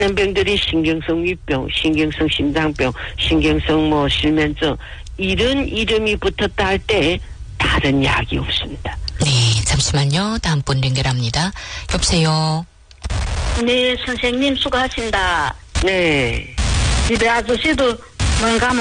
병들이 신경성 위병, 신경성 심장병, 신경성 실면증 이런 이름이 붙었다 할 때 다른 약이 없습니다. 네, 잠시만요. 다음 분 연결합니다. 여보세요. 네, 선생님 수고하십니다. 네. 집에 아저씨도 뭔가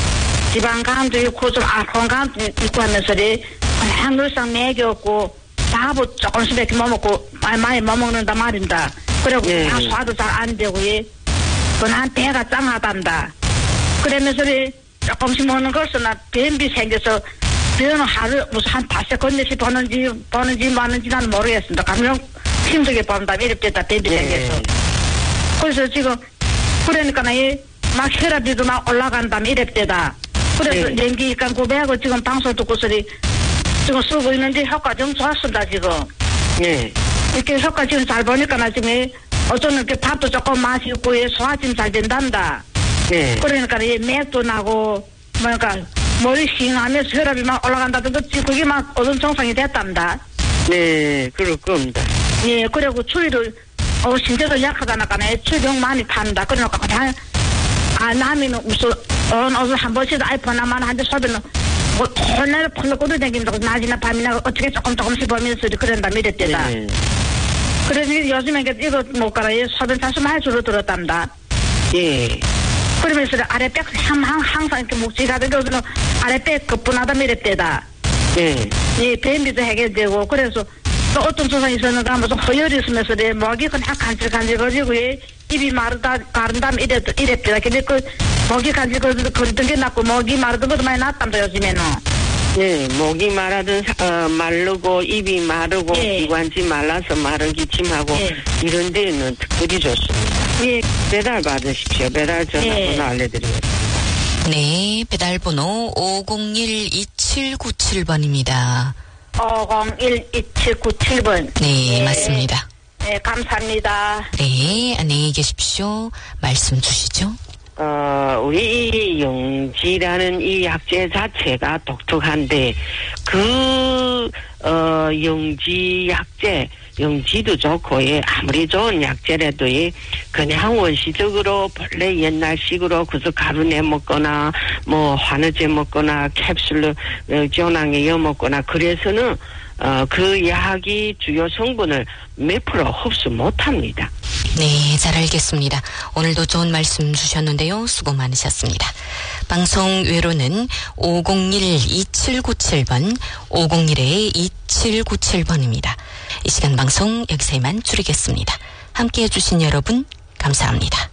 지방감도 있고 좀 알코올감도 있고 하면서리 그냥 늘상 먹였고 밥을 조금씩밖에 못 먹고 많이 못 먹는다 말입니다. 그리고 네. 다 소화도 잘 안 되고 그냥 배가 짱하단다. 그러면서 조금씩 먹는 것은 나 변비 생겨서 병은 하루 무슨 한 5건씩 보는지 마는지 나는 모르겠습니다. 감정 힘들게 본다 이랬다 변비 생겨서. 그래서 지금 그러니까 막 혈압비도 막 올라간다 이랬대다. 그래서 네. 연기가 구매하고 지금 방송 듣고서리 지금 쓰고 있는데 효과 좀 좋았습니다 지금. 네. 이렇게 효과 지금 잘 보니까 나 지금 어쩌면 이렇게 밥도 조금 마시고 소화 지금 잘 된단다. 네. 그러니까 이 맥도 나고 뭐랄까 머리 싱하면서 혈압이 막 올라간다던데 그게 막 어떤 정상이 됐답니다. 네, 그럴 겁니다. 예, 그리고 추위를 신체도 약하다니까 추위병 많이 탄다. 그러니까 그냥 남이는 무슨 어느 한 번씩 아이폰 하면 한대 소비는 혼날 펄럭 끌어다닌다고 낮이나 밤이나 어떻게 조금씩 보면서 그런다 이랬대다. 네. 그래서 요즘에 이거 못 가라 소변 차수 많이 줄어들었답니다. 예. 그러면서 아랫배 항상 이렇게 묵직하던 것은 아랫배 급분하다 이랬대다. 네. 예, 변비도 해결되고 그래서 또 어떤 조상이 있었는가 하면서 허열이 있으면서 내 목이 그냥 간질간질거리고 입이 가른다 이랬대다. 근데 그 목이 간질거리던 게 낫고 목이 마르던 것도 많이 낫답니다 요즘에는. 네, 목이 마르고 입이 마르고 예. 기관지 말라서 마른 기침하고 예. 이런 데는 특별히 좋습니다. 예. 배달 받으십시오. 배달 전화번호 예. 알려드리겠습니다. 네, 배달번호 501-2797번입니다. 501-2797번. 네, 예. 맞습니다. 네, 감사합니다. 네, 안녕히 계십시오. 말씀 주시죠. 우리 영지라는 이 약재 자체가 독특한데, 영지 약재, 영지도 좋고, 아무리 좋은 약재라도, 그냥 원시적으로, 본래 옛날식으로, 그저 가루 내 먹거나, 화느제 먹거나, 캡슐로, 전황에 여 먹거나, 그래서는, 그 약이 주요 성분을 몇 프로 흡수 못 합니다. 네, 잘 알겠습니다. 오늘도 좋은 말씀 주셨는데요. 수고 많으셨습니다. 방송 외로는 501-2797번, 501-2797번입니다. 이 시간 방송 여기서 이만 줄이겠습니다. 함께해 주신 여러분 감사합니다.